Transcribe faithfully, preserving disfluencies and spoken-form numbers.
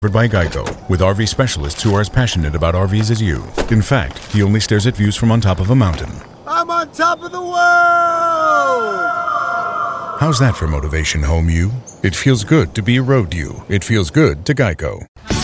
By Geico, with R V specialists who are as passionate about R Vs as you. In fact, he only stares at views from on top of a mountain. I'm on top of the world! How's that for motivation, home you? It feels good to be road you. It feels good to Geico.